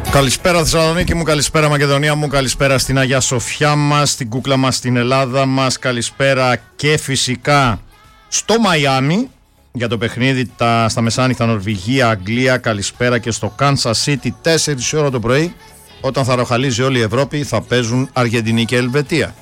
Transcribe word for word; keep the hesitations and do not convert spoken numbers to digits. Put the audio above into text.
Καλησπέρα Θεσσαλονίκη μου, καλησπέρα Μακεδονία μου, καλησπέρα στην Αγία Σοφιά μας, στην κούκλα μας, στην Ελλάδα μας, καλησπέρα και φυσικά στο Μαϊάμι για το παιχνίδι τα, στα μεσάνυχτα Νορβηγία, Αγγλία, καλησπέρα και στο Kansas City τέσσερις ώρα το πρωί όταν θα ροχαλίζει όλη η Ευρώπη, θα παίζουν Αργεντινή και Ελβετία.